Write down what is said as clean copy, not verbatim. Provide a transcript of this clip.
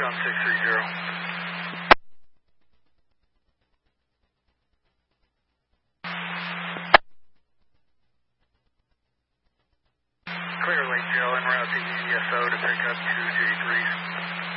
John 630. Clear Lake Joe en route to EDSO to pick up 2 J3s.